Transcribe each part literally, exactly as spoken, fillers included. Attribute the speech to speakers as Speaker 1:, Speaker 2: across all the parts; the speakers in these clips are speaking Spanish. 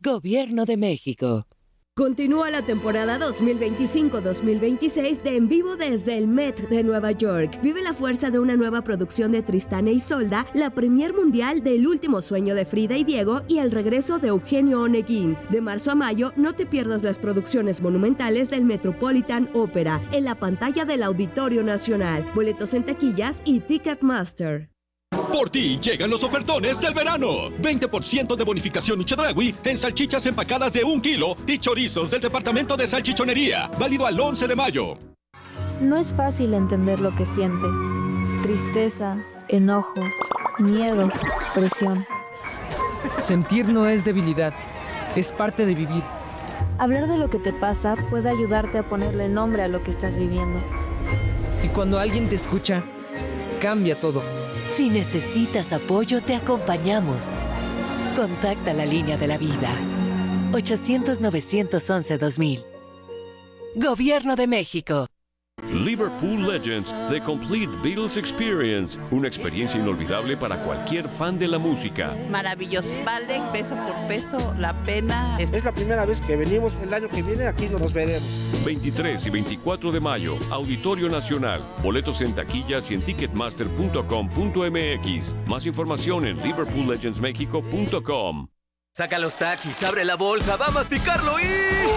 Speaker 1: Gobierno de México.
Speaker 2: Continúa la temporada dos mil veinticinco dos mil veintiséis de En Vivo desde el Met de Nueva York. Vive la fuerza de una nueva producción de Tristán e Isolda, la premier mundial del Último Sueño de Frida y Diego y el regreso de Eugenio Oneguín. De marzo a mayo, no te pierdas las producciones monumentales del Metropolitan Opera en la pantalla del Auditorio Nacional. Boletos en taquillas y Ticketmaster.
Speaker 3: Por ti llegan los ofertones del verano. veinte por ciento de bonificación Chedraui en salchichas empacadas de un kilo y chorizos del departamento de salchichonería. Válido al once de mayo.
Speaker 4: No es fácil entender lo que sientes. Tristeza, enojo, miedo, presión.
Speaker 5: Sentir no es debilidad, es parte de vivir.
Speaker 4: Hablar de lo que te pasa puede ayudarte a ponerle nombre a lo que estás viviendo.
Speaker 5: Y cuando alguien te escucha, cambia todo.
Speaker 1: Si necesitas apoyo, te acompañamos. Contacta la línea de la vida. ochocientos, novecientos once, dos mil. Gobierno de México.
Speaker 6: Liverpool Legends, The Complete Beatles Experience. Una experiencia inolvidable para cualquier fan de la música.
Speaker 7: Maravilloso. Vale peso por peso la pena.
Speaker 8: Es la primera vez que venimos. El año que viene aquí nos veremos.
Speaker 6: veintitrés y veinticuatro de mayo, Auditorio Nacional. Boletos en taquillas y en ticketmaster punto com punto m x. Más información en liverpool legends mexico punto com.
Speaker 9: Saca los taquis, abre la bolsa, va a masticarlo y...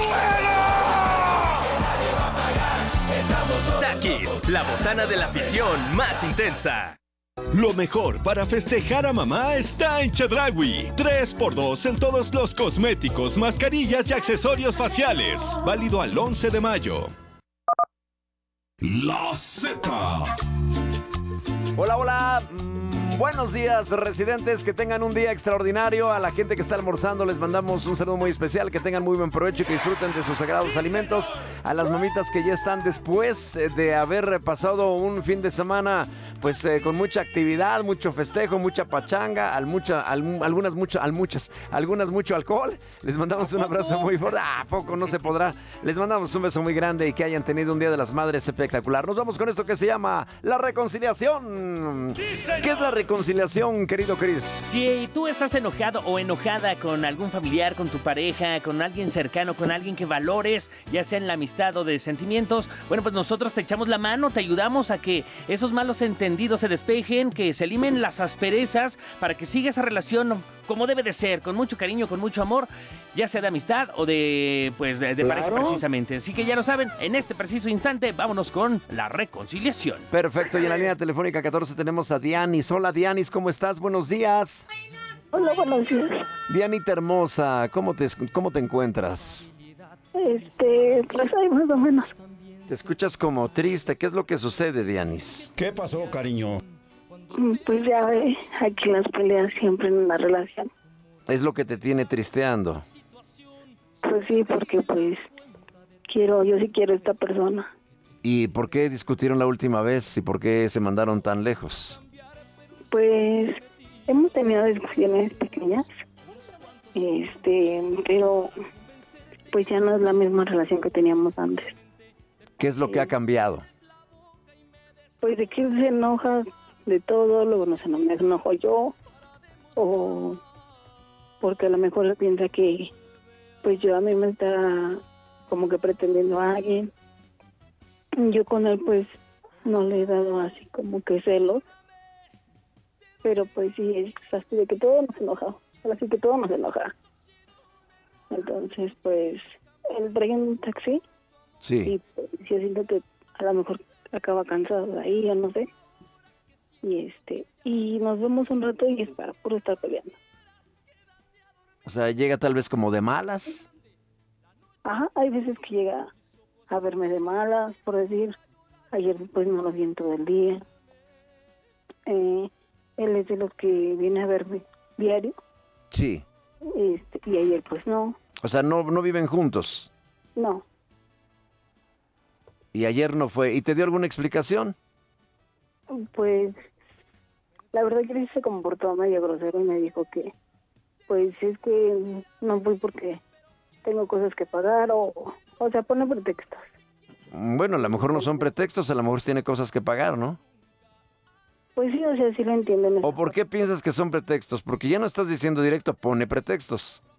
Speaker 9: Takis, la botana de la afición más intensa.
Speaker 3: Lo mejor para festejar a mamá está en Chedraui. tres por dos en todos los cosméticos, mascarillas y accesorios faciales. Válido al once de mayo.
Speaker 10: La Z.
Speaker 11: Hola, hola. Buenos días, residentes, que tengan un día extraordinario. A la gente que está almorzando les mandamos un saludo muy especial, que tengan muy buen provecho y que disfruten de sus sagrados alimentos. A las mamitas que ya están después de haber pasado un fin de semana pues eh, con mucha actividad, mucho festejo, mucha pachanga, al mucha, al, algunas mucho, al muchas, algunas mucho alcohol. Les mandamos un abrazo muy fuerte. ¿A poco no se podrá? Les mandamos un beso muy grande y que hayan tenido un Día de las Madres espectacular. Nos vamos con esto que se llama la reconciliación. ¿Qué es la reconciliación? Reconciliación, querido Chris.
Speaker 12: Si tú estás enojado o enojada con algún familiar, con tu pareja, con alguien cercano, con alguien que valores, ya sea en la amistad o de sentimientos, bueno, pues nosotros te echamos la mano, te ayudamos a que esos malos entendidos se despejen, que se eliminen las asperezas para que siga esa relación como debe de ser, con mucho cariño, con mucho amor, ya sea de amistad o de, pues, de, de claro. pareja precisamente. Así que ya lo saben, en este preciso instante, vámonos con la reconciliación.
Speaker 11: Perfecto, y en la línea telefónica catorce tenemos a Dianis. Hola, Dianis, ¿cómo estás? Buenos días.
Speaker 13: Hola, buenos días.
Speaker 11: Dianita hermosa, ¿cómo te, cómo te encuentras?
Speaker 13: Este, pues ahí más o menos.
Speaker 11: Te escuchas como triste. ¿Qué es lo que sucede, Dianis?
Speaker 10: ¿Qué pasó, cariño?
Speaker 13: Pues ya ve, aquí las peleas siempre en la relación.
Speaker 11: ¿Es lo que te tiene tristeando?
Speaker 13: Pues sí, porque pues quiero, yo sí quiero a esta persona.
Speaker 11: ¿Y por qué discutieron la última vez y por qué se mandaron tan lejos?
Speaker 13: Pues hemos tenido discusiones pequeñas, este, pero pues ya no es la misma relación que teníamos antes.
Speaker 11: ¿Qué es lo eh, que ha cambiado?
Speaker 13: Pues de que él se enoja de todo, luego no se me enojo yo, o porque a lo mejor él piensa que pues yo a mí me está como que pretendiendo a alguien. Yo con él pues no le he dado así como que celos, pero pues sí, es así de que todo nos enoja, así que todo nos enoja. Entonces pues él trae un taxi.
Speaker 11: Sí.
Speaker 13: Y pues, yo siento que a lo mejor acaba cansado de ahí, yo no sé. Y este, y nos vemos un rato y es para puro estar peleando.
Speaker 11: O sea, llega tal vez como de malas.
Speaker 13: Ajá, hay veces que llega a verme de malas, por decir, ayer pues no lo vi en todo el día. Eh, él es de los que viene a verme diario.
Speaker 11: Sí.
Speaker 13: Este, y ayer pues no.
Speaker 11: O sea, no, no viven juntos.
Speaker 13: No.
Speaker 11: Y ayer no fue. ¿Y te dio alguna explicación?
Speaker 13: Pues, la verdad que se comportó medio grosero y me dijo que, pues es que no fui porque tengo cosas que pagar o, o sea, pone pretextos.
Speaker 11: Bueno, a lo mejor no son pretextos, a lo mejor tiene cosas que pagar, ¿no?
Speaker 13: Pues sí, o sea, sí lo entienden.
Speaker 11: ¿O por qué piensas que son pretextos? Porque ya no estás diciendo directo, pone pretextos.